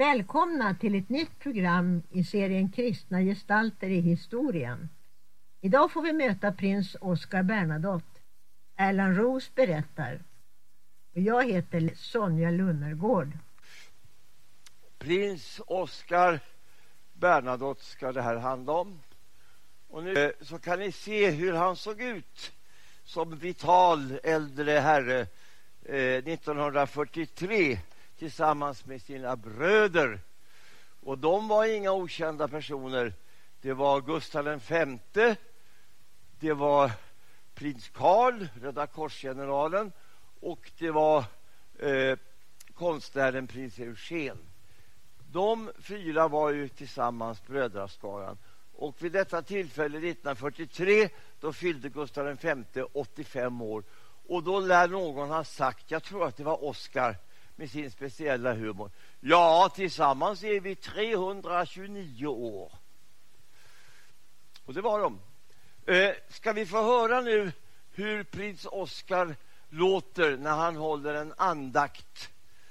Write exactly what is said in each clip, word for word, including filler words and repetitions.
Välkomna till ett nytt program i serien Kristna gestalter i historien. Idag får vi möta prins Oscar Bernadotte. Erland Ros berättar. Och jag heter Sonja Lunnergård. Prins Oscar Bernadotte ska det här handla om. Och nu så kan ni se hur han såg ut som vital äldre herre eh, nittonhundrafyrtiotre tillsammans med sina bröder. Och de var inga okända personer. Det var Gustav den femte, det var prins Karl, Röda korsgeneralen, och det var eh, konstnären prins Eugen. De fyra var ju tillsammans brödraskaran. Och vid detta tillfälle nittonhundrafyrtiotre då fyllde Gustav den femte åttiofem år. Och då lär någon ha sagt, jag tror att det var Oscar med sin speciella humor. Ja, tillsammans är vi trehundratjugonio år. Och det var de. Eh, ska vi få höra nu hur prins Oscar låter när han håller en andakt?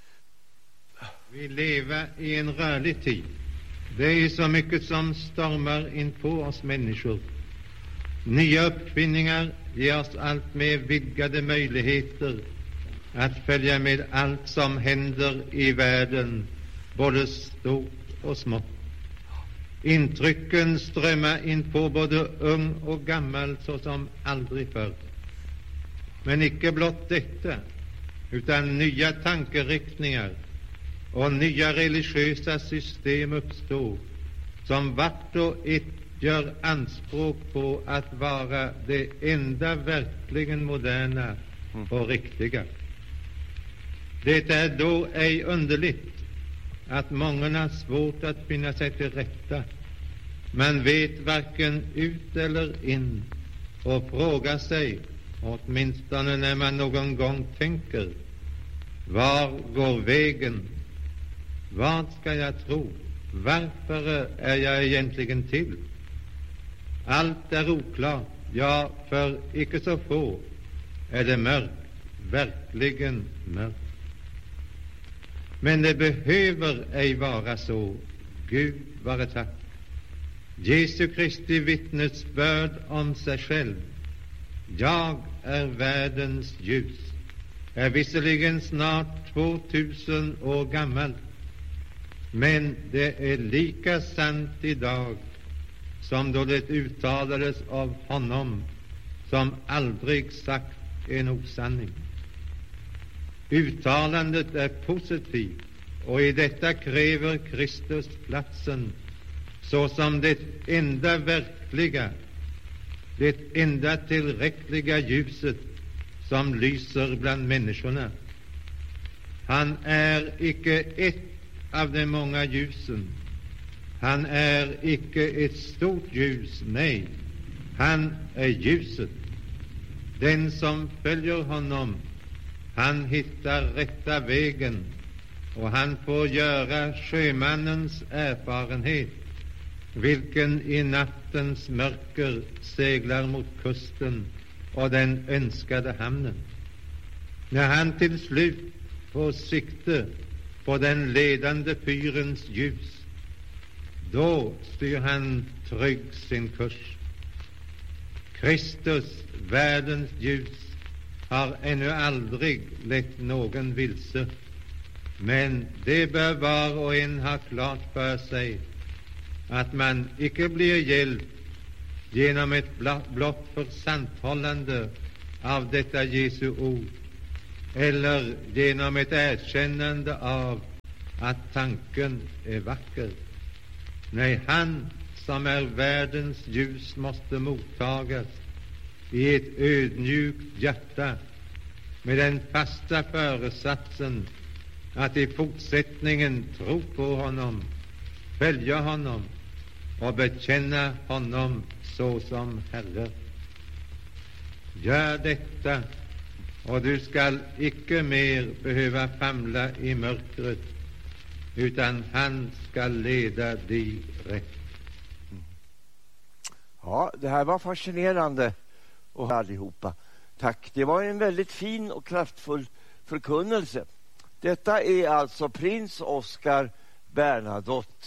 Vi lever i en rörlig tid. Det är så mycket som stormar in på oss människor. Nya uppfinningar ger oss allt mer vidgade möjligheter att följa med allt som händer i världen, både stort och smått. Intrycken strömmar in på både ung och gammal såsom aldrig förr. Men icke blott detta, utan nya tankeriktningar och nya religiösa system uppstår, som vart och ett gör anspråk på att vara det enda verkligen moderna och riktiga. Det är då ej underligt att många har svårt att finna sig till rätta. Man vet varken ut eller in och frågar sig, åtminstone när man någon gång tänker, var går vägen? Vad ska jag tro? Varför är jag egentligen till? Allt är oklart, ja, för icke så få är det mörkt, verkligen mörkt. Men det behöver ej vara så. Gud vare tack. Jesu Kristi vittnesbörd om sig själv, jag är världens ljus, är visserligen snart tvåtusen år gammal, men det är lika sant idag som då det uttalades av honom som aldrig sagt en osanning. Uttalandet är positivt, och i detta kräver Kristus platsen såsom det enda verkliga, det enda tillräckliga ljuset som lyser bland människorna. Han är icke ett av de många ljusen. Han är icke ett stort ljus, nej, han är ljuset. Den som följer honom, han hittar rätta vägen, och han får göra sjömannens erfarenhet, vilken i nattens mörker seglar mot kusten och den önskade hamnen. När han till slut får sikte på den ledande fyrens ljus, då styr han trygg sin kurs. Kristus, världens ljus, har ännu aldrig lett någon vilse, men det bör var och en ha klart för sig att man icke blir hjälpt genom ett blott försanthållande av detta Jesu ord, eller genom ett erkännande av att tanken är vacker. Nej, han som är världens ljus måste mottagas i ett ödmjukt hjärta med den fasta föresatsen att i fortsättningen tro på honom, följa honom och bekänna honom såsom Herre. Gör detta, och du skall icke mer behöva famla i mörkret, utan han skall leda dig rätt. Ja, det här var fascinerande och allihopa. Tack, det var en väldigt fin och kraftfull förkunnelse. Detta är alltså prins Oscar Bernadotte.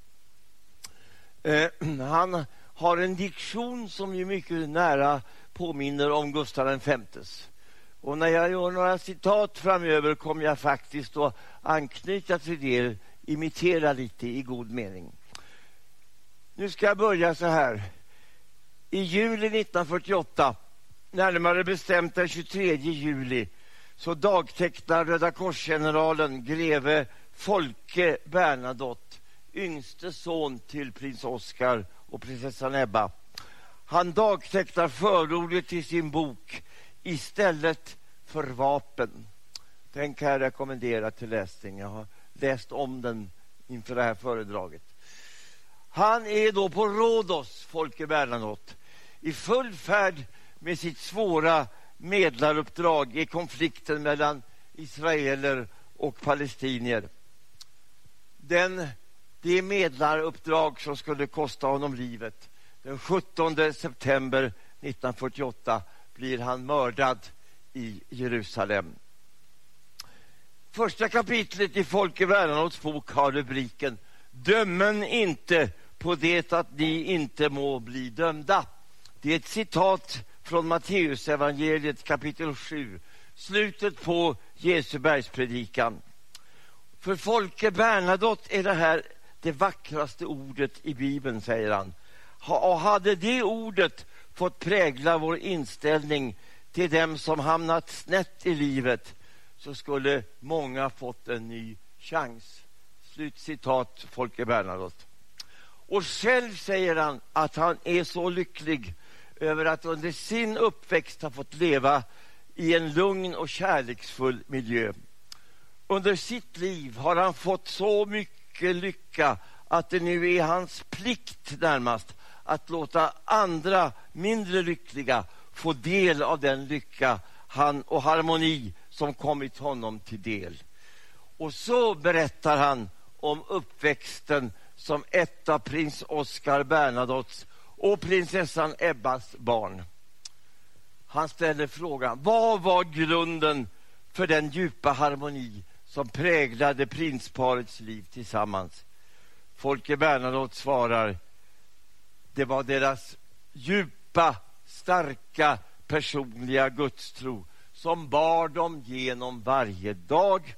Eh, han har en diktion som är mycket nära påminner om Gustav den femtes. Och när jag gör några citat framöver kommer jag faktiskt att anknyta till det, imitera lite i god mening. Nu ska jag börja så här. I juli nittonhundrafyrtioåtta, närmare bestämt den tjugotredje juli, så dagtecknar Röda korsgeneralen greve Folke Bernadotte, yngste son till prins Oscar och prinsessan Ebba. Han dagtecknar förordet till sin bok Istället för vapen. Den kan jag rekommendera till läsning. Jag har läst om den inför det här föredraget. Han är då på Rhodos, Folke Bernadotte, i full färd med sitt svåra medlaruppdrag i konflikten mellan israeler och palestinier. Den, det medlaruppdrag som skulle kosta honom livet. Den sjuttonde september nittonhundrafyrtioåtta blir han mördad i Jerusalem. Första kapitlet i Folke Bernadottes bok har rubriken Dömen inte på det att ni inte må bli dömda. Det är ett citat från Matteus evangeliet kapitel sju, slutet på Jesu bergspredikan. För Folke Bernadotte är det här det vackraste ordet i Bibeln, säger han. Och hade det ordet fått prägla vår inställning till dem som hamnat snett i livet, så skulle många fått en ny chans. Slutcitat Folke Bernadotte. Och själv säger han att han är så lycklig över att under sin uppväxt ha fått leva i en lugn och kärleksfull miljö. Under sitt liv har han fått så mycket lycka att det nu är hans plikt närmast att låta andra mindre lyckliga få del av den lycka han och harmoni som kommit honom till del. Och så berättar han om uppväxten som ett av prins Oscar Bernadottes och prinsessan Ebbas barn. Han ställer frågan: vad var grunden för den djupa harmoni som präglade prinsparets liv tillsammans? Folke Bernadotte svarar: det var deras djupa, starka, personliga gudstro som bar dem genom varje dag.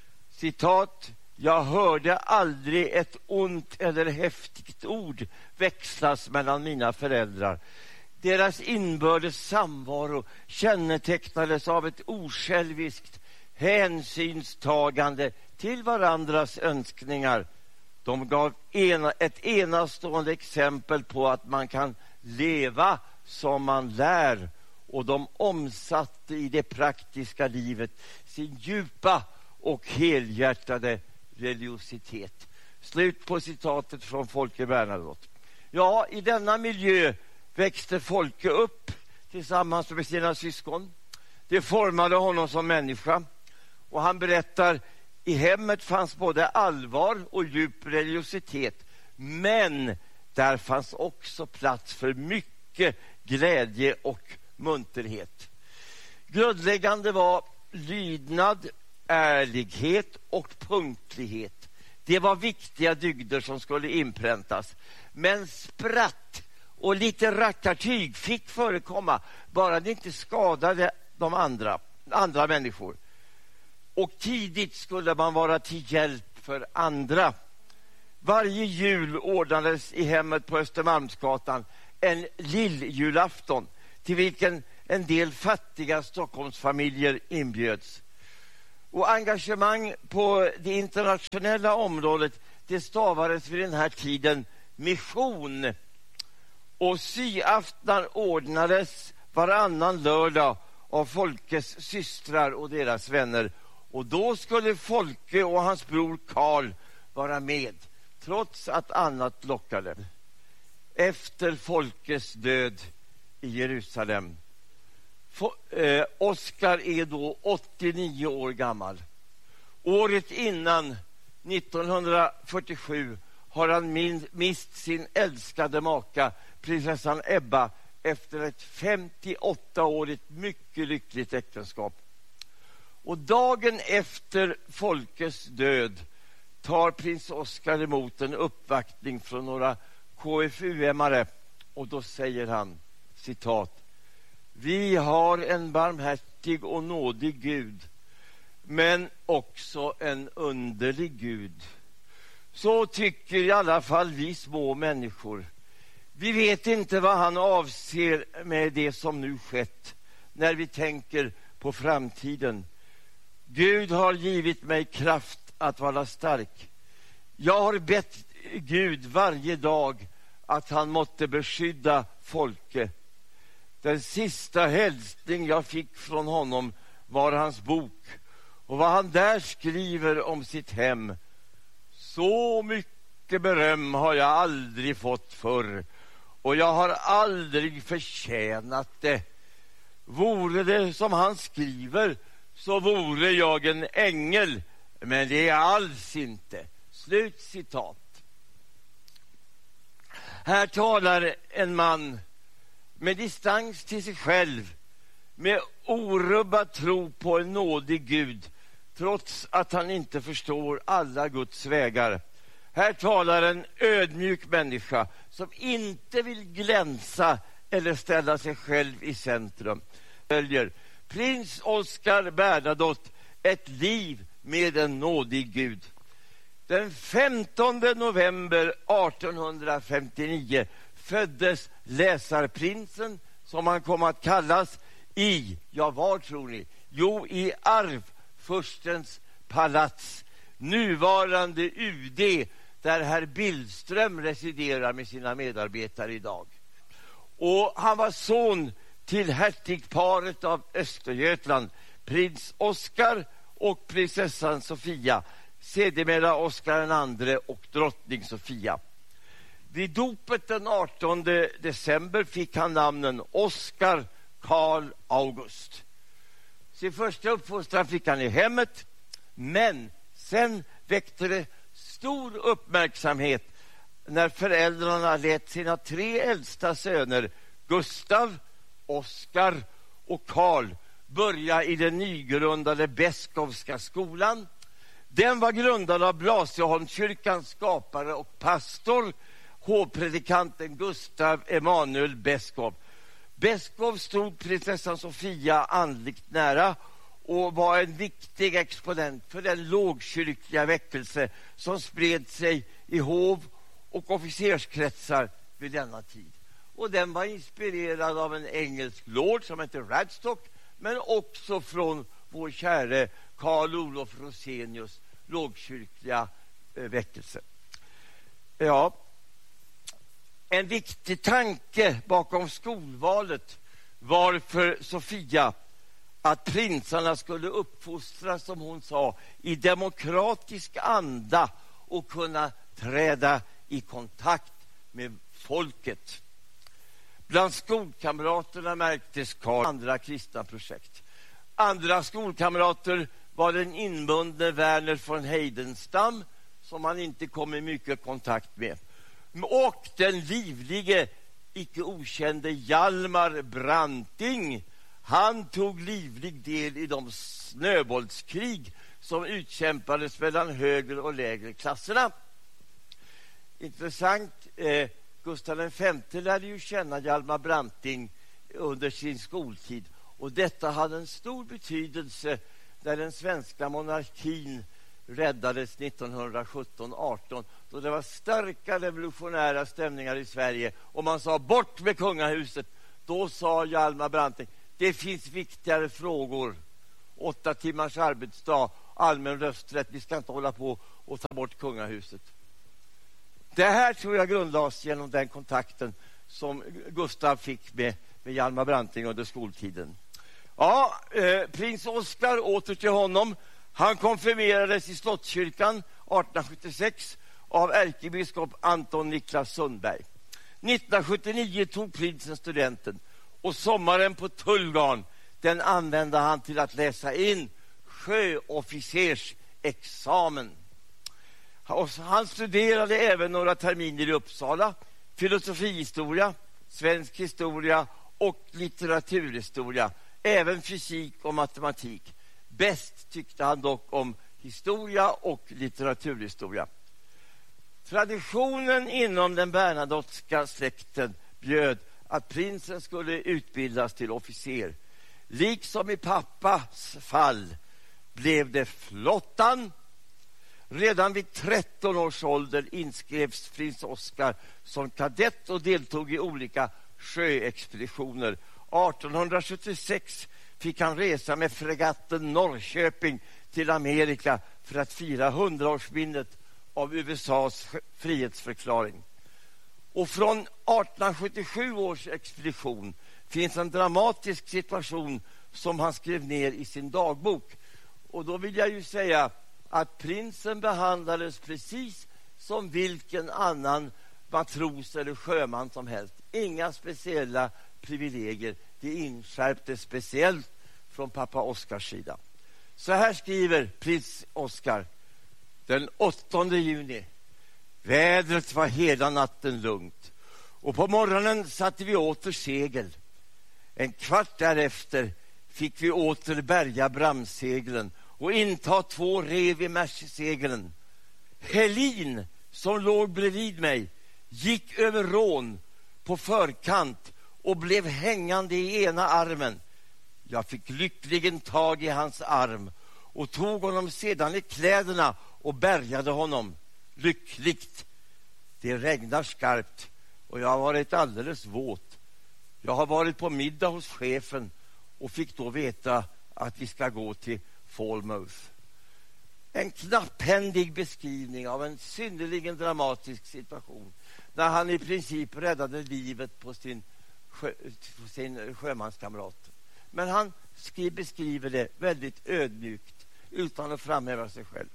Citat: jag hörde aldrig ett ont eller häftigt ord växlas mellan mina föräldrar. Deras inbördes samvaro kännetecknades av ett osjälviskt hänsynstagande till varandras önskningar. De gav ena, ett enastående exempel på att man kan leva som man lär, och de omsatte i det praktiska livet sin djupa och helhjärtade religiositet. Slut på citatet från Folke Bernadotte. Ja, i denna miljö växte Folke upp tillsammans med sina syskon. Det formade honom som människa, och han berättar: i hemmet fanns både allvar och djup religiositet, men där fanns också plats för mycket glädje och munterhet. Grundläggande var lydnad, ärlighet och punktlighet. Det var viktiga dygder som skulle inpräntas. Men spratt och lite rackartyg fick förekomma, bara det inte skadade de andra, andra människor. Och tidigt skulle man vara till hjälp för andra. Varje jul ordnades i hemmet på Östermalmsgatan en lilljulafton, till vilken en del fattiga Stockholmsfamiljer inbjöds. Och engagemang på det internationella området, det stavades vid den här tiden mission. Och syaftnar ordnades varannan lördag av Folkes systrar och deras vänner. Och då skulle Folke och hans bror Karl vara med, trots att annat lockade. Efter Folkes död i Jerusalem, eh, Oscar är då åttionio år gammal. Året innan, nittonhundrafyrtiosju, har han min, mist sin älskade maka, prinsessan Ebba, efter ett femtioåttaårigt mycket lyckligt äktenskap. Och dagen efter Folkes död tar prins Oscar emot en uppvaktning från några K F U-M-are, och då säger han, citat: vi har en barmhärtig och nådig Gud, men också en underlig Gud. Så tycker i alla fall vi små människor. Vi vet inte vad han avser med det som nu skett när vi tänker på framtiden. Gud har givit mig kraft att vara stark. Jag har bett Gud varje dag att han måtte beskydda folket. Den sista hälsning jag fick från honom var hans bok, och vad han där skriver om sitt hem. Så mycket beröm har jag aldrig fått förr, och jag har aldrig förtjänat det. Vore det som han skriver, så vore jag en ängel, men det är alls inte. Slut citat. Här talar en man med distans till sig själv, med orubbad tro på en nådig Gud, trots att han inte förstår alla Guds vägar. Här talar en ödmjuk människa som inte vill glänsa eller ställa sig själv i centrum. Följer prins Oscar Bernadotte, ett liv med en nådig Gud. Den femtonde november artonhundrafemtionio föddes läsarprinsen, som han kom att kallas, i, ja var tror ni? Jo, i Arvfurstens palats, nuvarande U D, där herr Billström residerar med sina medarbetare idag. Och han var son till hertigparet av Östergötland, prins Oscar och prinsessan Sofia, sedermera Oscar den andre och drottning Sofia. Vid dopet den artonde december fick han namnen Oscar Karl August. Sin första uppfostran fick han i hemmet, men sen väckte det stor uppmärksamhet när föräldrarna lät sina tre äldsta söner, Gustav, Oscar och Karl, börja i den nygrundade Beskowska skolan. Den var grundad av Blasieholmskyrkans skapare och pastor, hovpredikanten Gustav Emanuel Beskow. Beskow stod prinsessan Sofia andligt nära och var en viktig exponent för den lågkyrkliga väckelse som spred sig i hov- och officerskretsar vid denna tid. Och den var inspirerad av en engelsk lord som heter Radstock, men också från vår käre Karl Olof Rosenius lågkyrkliga eh, väckelse. Ja, en viktig tanke bakom skolvalet var för Sofia att prinsarna skulle uppfostras, som hon sa, i demokratisk anda och kunna träda i kontakt med folket. Bland skolkamraterna märktes Karl andra kristna projekt. Andra skolkamrater var den inbundne Verner von Heidenstam, som man inte kom i mycket kontakt med, och den livlige, icke okände Hjalmar Branting. Han tog livlig del i de snöbollskrig som utkämpades mellan högre och lägre klasserna. Intressant, eh, Gustav den femte lärde ju känna Hjalmar Branting under sin skoltid, och detta hade en stor betydelse när den svenska monarkin räddades nittonhundrasjutton arton, då det var starka revolutionära stämningar i Sverige och man sa bort med kungahuset. Då sa Hjalmar Branting: det finns viktigare frågor, åtta timmars arbetsdag, allmän rösträtt, vi ska inte hålla på och ta bort kungahuset. Det här tror jag grundlades genom den kontakten som Gustav fick med, med Hjalmar Branting under skoltiden. Ja, eh, prins Oscar, åter till honom. Han konfirmerades i Slottskyrkan artonhundrasjuttiosex av ärkebiskop Anton Niklas Sundberg. nittonhundrasjuttionio tog prinsen studenten, och sommaren på Tullgarn, den använde han till att läsa in sjöofficersexamen. Han studerade även några terminer i Uppsala, filosofihistoria, svensk historia och litteraturhistoria, även fysik och matematik. Bäst tyckte han dock om historia och litteraturhistoria. Traditionen inom den bernadotska släkten bjöd att prinsen skulle utbildas till officer. Liksom i pappas fall blev det flottan. Redan vid tretton års ålder inskrevs prins Oscar som kadett och deltog i olika sjöexpeditioner. arton sjuttiosex fick han resa med fregatten Norrköping till Amerika för att fira hundraårsminnet av U S A:s frihetsförklaring. Och från arton sjuttiosju års expedition finns en dramatisk situation som han skrev ner i sin dagbok. Och då vill jag ju säga att prinsen behandlades precis som vilken annan matros eller sjöman som helst. Inga speciella privilegier. Det inskärptes speciellt från pappa Oscars sida. Så här skriver prins Oscar den åttonde juni. Vädret var hela natten lugnt och på morgonen satte vi åter segel. En kvart därefter fick vi åter bärga bramseglen och inta två rev i märseseglen. Helin, som låg bredvid mig, gick över rån på förkant och blev hängande i ena armen. Jag fick lyckligen tag i hans arm och tog honom sedan i kläderna och bärgade honom. Lyckligt. Det regnar skarpt och jag har varit alldeles våt. Jag har varit på middag hos chefen och fick då veta att vi ska gå till Falmouth. En knapphändig beskrivning av en synnerligen dramatisk situation där han i princip räddade livet på sin, sjö, på sin sjömanskamrat. Men han skri, beskriver det väldigt ödmjukt utan att framhäva sig själv.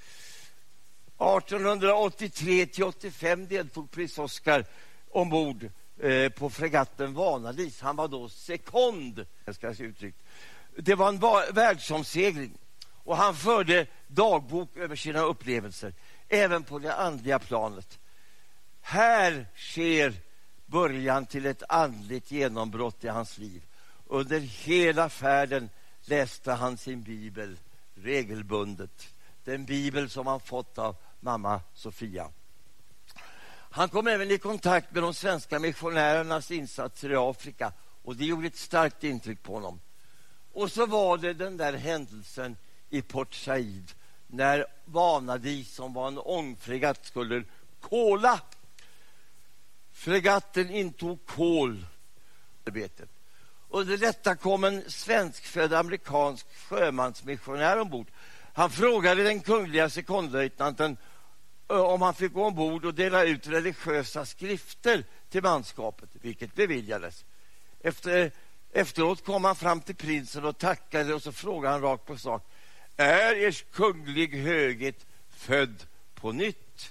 arton åttiotre till åttiofem deltog prins Oscar ombord eh, på fregatten Vanadis. Han var då sekond, jag ska säga uttryckt. Det var en va- världsomsegling och han förde dagbok över sina upplevelser, även på det andliga planet. Här sker början till ett andligt genombrott i hans liv. Under hela färden läste han sin bibel regelbundet. Den bibel som han fått av mamma Sofia. Han kom även i kontakt med de svenska missionärernas insatser i Afrika och det gjorde ett starkt intryck på honom. Och så var det den där händelsen i Port Said när Vanadis, som var en ångfregatt, skulle kola. Fregatten intog kolarbetet. Under detta kom en svenskfödd amerikansk sjömansmissionär ombord. Han frågade den kungliga sekondlöjtnanten om han fick gå ombord och dela ut religiösa skrifter till manskapet, vilket beviljades. Efter, efteråt kom han fram till prinsen och tackade och så frågade han rakt på sak: är ers kunglig höghet född på nytt?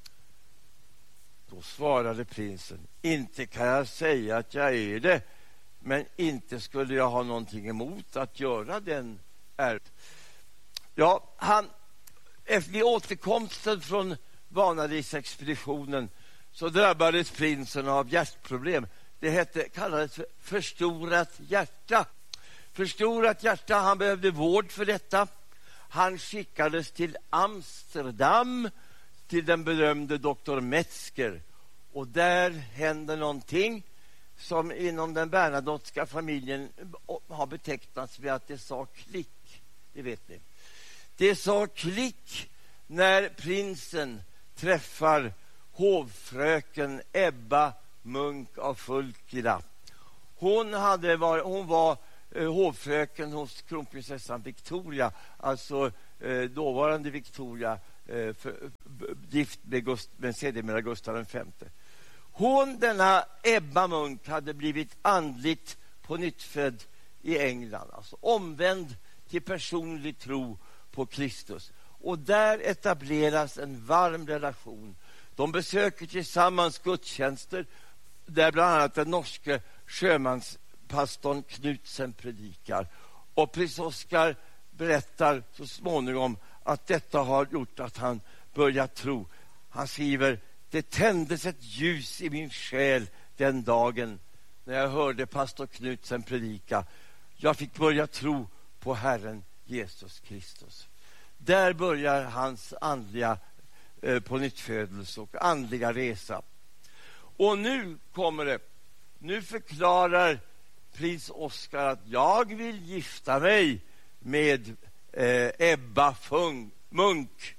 Då svarade prinsen: inte kan jag säga att jag är det, men inte skulle jag ha någonting emot att göra den är. Ja, han, efter återkomsten från Vanadis-expeditionen så drabbades prinsen av hjärtproblem. Det hette, kallades för förstorat hjärta. Förstorat hjärta, han behövde vård för detta. Han skickades till Amsterdam till den berömde doktor Metzger. Och där hände någonting som inom den bernadotska familjen har betecknats med att det sa klick. Det vet ni. Det sa klick när prinsen träffar hovfröken Ebba Munk av Fulkila. Hon, hade var, hon var eh, hovfröken hos kronprinsessan Victoria, alltså eh, dåvarande Victoria, eh, för, b, gift med, Gust, med sedermera Gustav den femte. Hon, denna Ebba Munk, hade blivit andligt på nyttfödd i England, alltså omvänd till personlig tro på Kristus. Och där etableras en varm relation. De besöker tillsammans gudstjänster där bland annat den norske sjömanspastorn Knutsen predikar. Och prins Oscar berättar så småningom att detta har gjort att han börjar tro. Han skriver: det tändes ett ljus i min själ den dagen när jag hörde pastor Knutsen predika. Jag fick börja tro på Herren Jesus Kristus. Där börjar hans andliga eh, pånyttfödelse och andliga resa. Och nu kommer det. Nu förklarar prins Oscar att jag vill gifta mig med eh, Ebba Fung, Munk.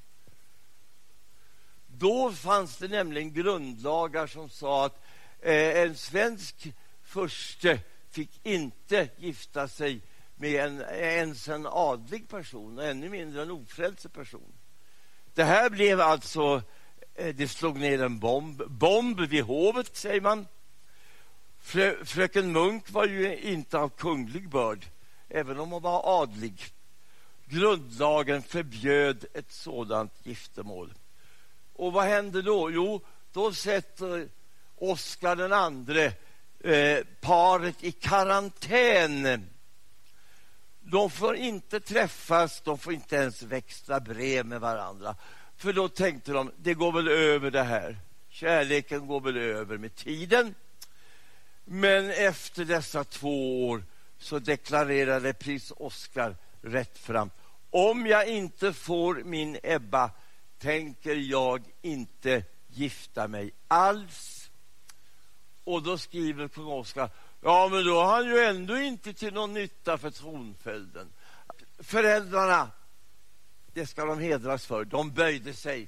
Då fanns det nämligen grundlagar som sa att eh, en svensk furste fick inte gifta sig med en, ens en adlig person, och ännu mindre en ofrälse person. Det här blev alltså, eh, det slog ner en bomb, bomb vid hovet, säger man. Frö, fröken Munk var ju inte av kunglig börd, även om hon var adlig. Grundlagen förbjöd ett sådant giftermål. Och vad hände då? Jo, då sätter Oscar den andre eh, paret i karantän. De får inte träffas, de får inte ens växla brev med varandra. För då tänkte de, det går väl över det här. Kärleken går väl över med tiden. Men efter dessa två år så deklarerade prins Oscar rätt fram: om jag inte får min Ebba tänker jag inte gifta mig alls. Och då skriver kung Oscar: ja, men då har han ju ändå inte till någon nytta för tronföljden. Föräldrarna, det ska de hedras för, de böjde sig.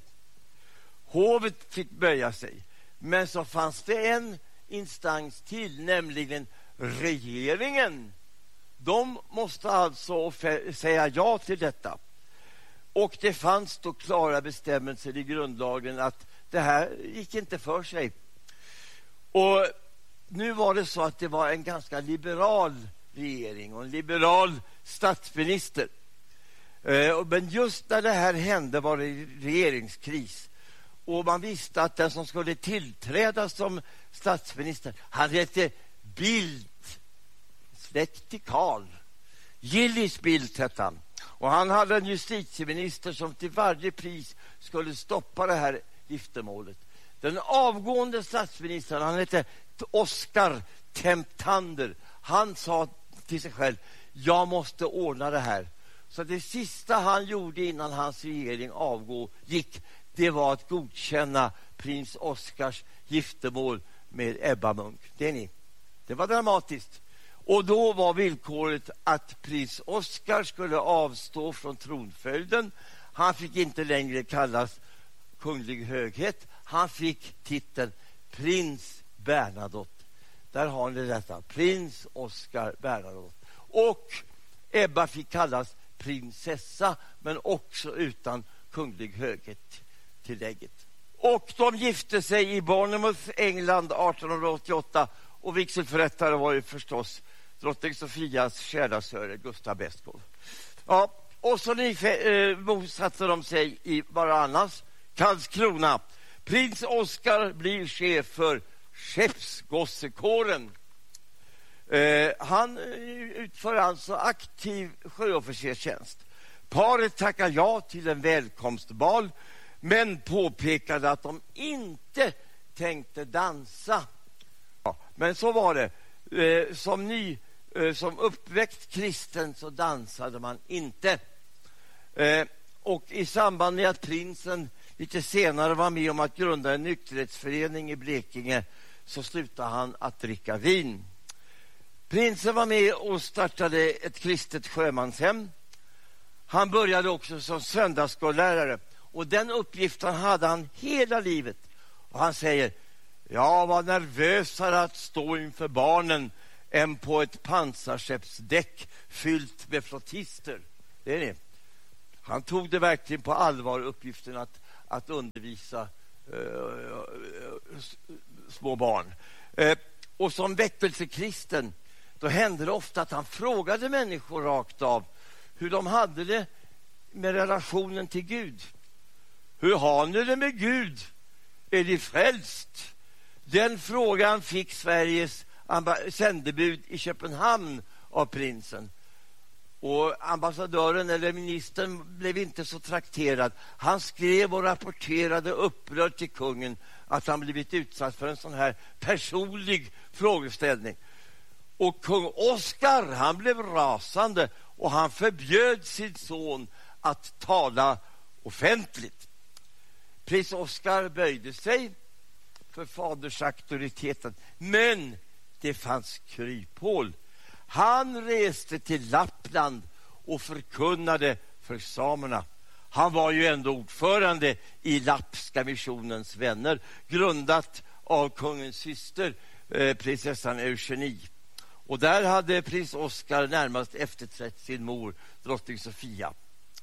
Hovet fick böja sig. Men så fanns det en instans till, nämligen regeringen. De måste alltså säga ja till detta. Och det fanns då klara bestämmelser i grundlagen att det här gick inte för sig. Och nu var det så att det var en ganska liberal regering och en liberal statsminister. Eh, men just när det här hände var det regeringskris. Och man visste att den som skulle tillträda som statsminister, han hette Bildt, släkt till Karl. Gillis Bildt hette han. Och han hade en justitieminister som till varje pris skulle stoppa det här giftermålet. Den avgående statsministern, han hette Oscar Temptander. Han sa till sig själv: jag måste ordna det här. Så det sista han gjorde innan hans regering avgick, det var att godkänna prins Oscars giftermål med Ebba Munk. Det är ni. Det var dramatiskt. Och då var villkoret att prins Oscar skulle avstå från tronföljden. Han fick inte längre kallas kunglig höghet. Han fick titeln prins Bernadotte. Där har ni detta. Prins Oscar Bernadotte. Och Ebba fick kallas prinsessa, men också utan kunglig höghet tillägget. Och de gifte sig i Bournemouth, England arton åttioåtta. Och vigselförrättare var ju förstås drottning Sofias kärlasöre Gustav Beskow. Ja, och så eh, bosatte de sig i varannans Karlskrona. Prins Oscar blir chef för skeppsgossekåren. Eh, han utför alltså aktiv sjöofficerstjänst. Paret tackar ja till en välkomstbal, men påpekade att de inte tänkte dansa. Ja, men så var det. Eh, som ny, eh, som uppväckt kristen så dansade man inte. Eh, och i samband med att prinsen lite senare var med om att grunda en nykterhetsförening i Blekinge, så slutade han att dricka vin. Prinsen var med och startade ett kristet sjömanshem. Han började också som söndagsskollärare, och den uppgiften hade han hela livet. Och han säger: jag var nervösare att stå inför barnen än på ett pansarskeppsdäck fyllt med flottister. Det är det. Han tog det verkligen på allvar, uppgiften att, att undervisa uh, små barn. Uh, och som väckelsekristen, då hände det ofta att han frågade människor rakt av hur de hade det med relationen till Gud. Hur har ni det med Gud? Är ni frälst? Den frågan fick Sveriges sändebud i Köpenhamn av prinsen. Och ambassadören eller ministern blev inte så trakterad. Han skrev och rapporterade upprörd till kungen att han blivit utsatt för en sån här personlig frågeställning. Och kung Oscar, han blev rasande och han förbjöd sin son att tala offentligt. Prins Oscar böjde sig för faders auktoriteten, men det fanns kryphål. Han reste till Lappland och förkunnade för samerna. Han var ju ändå ordförande i Lappska missionens vänner, grundat av kungens syster, eh, prinsessan Eugenie. Och där hade prins Oscar närmast efterträtt sin mor, drottning Sofia.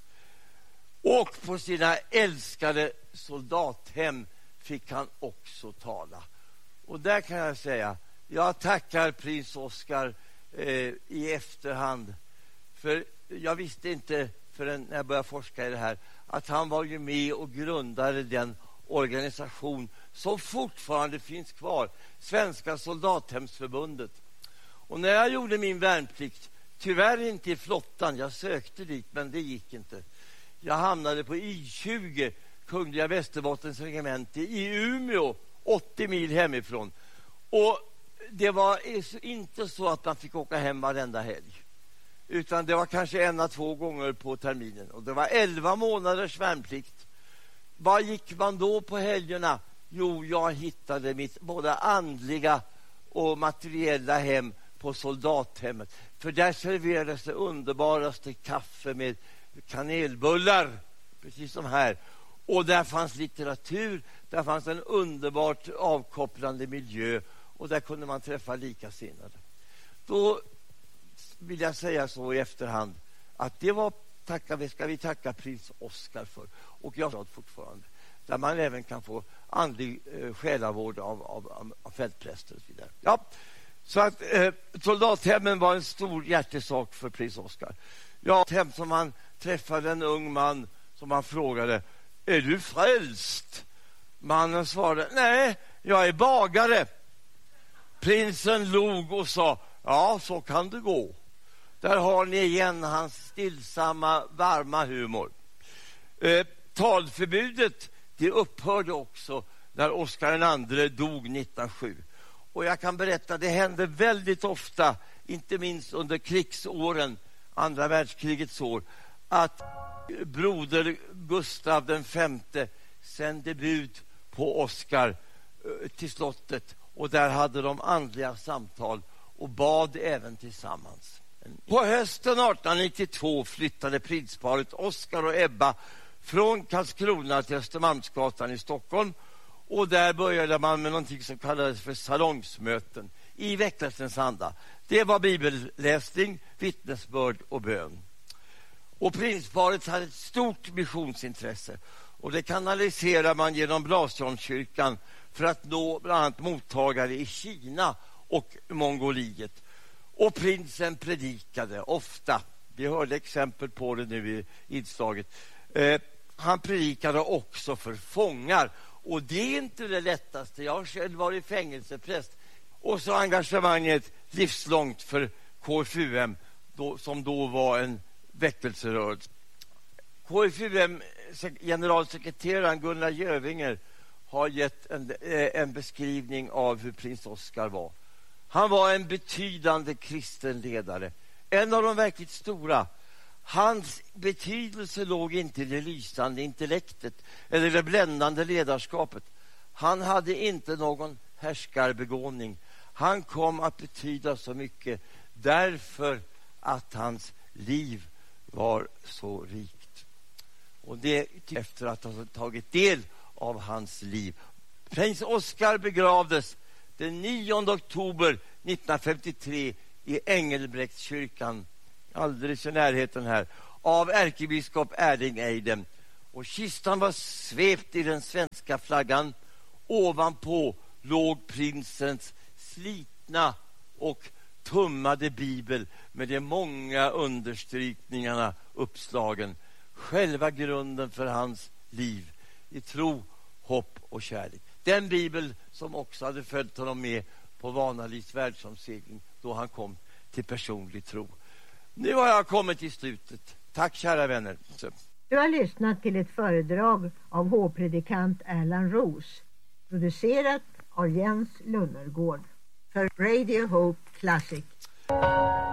Och på sina älskade soldathem fick han också tala. Och där kan jag säga, jag tackar prins Oscar eh, i efterhand. För jag visste inte förrän när jag började forska i det här att han var ju med och grundade den organisation som fortfarande finns kvar, Svenska soldathemsförbundet. Och när jag gjorde min värnplikt, tyvärr inte i flottan, jag sökte dit men det gick inte. Jag hamnade på I tjugo, Kungliga Västerbottens regemente i Umeå, åttio mil hemifrån. Och det var inte så att man fick åka hem varenda helg. Utan det var kanske en eller två gånger på terminen. Och det var elva månaders värnplikt. Vad gick man då på helgerna? Jo, jag hittade mitt både andliga och materiella hem på soldathemmet. För där serverades det underbaraste kaffe med kanelbullar, precis som här. Och där fanns litteratur, där fanns en underbart avkopplande miljö och där kunde man träffa likasinnade. Då vill jag säga så i efterhand att det var tacka, vi ska vi tacka prins Oscar för. Och jag har fortfarande där man även kan få andlig eh, själavård av, av, av fältpräster och så vidare. Ja, så att eh, soldathemmen var en stor hjärtesak för prins Oscar. Ja, ett hem som han träffade en ung man som han frågade, är du frälst? Mannen svarade, nej, jag är bagare. Prinsen log och sa, ja, så kan det gå. Där har ni igen hans stillsamma, varma humor. Eh, talförbudet, det upphörde också när Oscar den andre dog nittonhundrasju. Och jag kan berätta, det hände väldigt ofta, inte minst under krigsåren, andra världskrigets år, att broder Gustav den femte sände bud på Oscar eh, till slottet. Och där hade de andliga samtal och bad även tillsammans. På hösten arton nittiotvå flyttade prinsparet Oscar och Ebba från Karlskrona till Östermalmsgatan i Stockholm. Och där började man med någonting som kallades för salongsmöten i väckelsens anda. Det var bibelläsning, vittnesbörd och bön. Och prinsparet hade ett stort missionsintresse. Och det kanaliserar man genom Blasieholmskyrkan för att nå bland annat mottagare i Kina och Mongoliet. Och prinsen predikade ofta. Vi hörde exempel på det nu i inslaget. Eh, han predikade också för fångar. Och det är inte det lättaste. Jag har själv varit fängelsepräst. Och så engagemanget livslångt för K F U M då, som då var en väckelserörelse. K F U M generalsekreteraren Gunnar Gövinger har gett en, en beskrivning av hur prins Oscar var. Han var en betydande kristen ledare. En av de verkligt stora. Hans betydelse låg inte i det lysande intellektet eller det bländande ledarskapet. Han hade inte någon härskarbegåvning. Han kom att betyda så mycket därför att hans liv var så rikt. Och det efter att ha tagit del av hans liv. Prins Oscar begravdes den nionde oktober nittonhundrafemtiotre i Engelbrektskyrkan, alldeles i närheten här, av ärkebiskop Erling Eiden. Och kistan var svept i den svenska flaggan. Ovanpå låg prinsens slitna och tummade bibel med de många understrykningarna uppslagen. Själva grunden för hans liv i tro, hopp och kärlek. Den bibel som också hade följt honom med på Vanalis världsomsegling då han kom till personlig tro. Nu har jag kommit till slutet. Tack kära vänner. Så. Du har lyssnat till ett föredrag av hovpredikant Erland Roos, producerat av Jens Lunnergård för Radio Hope Classic.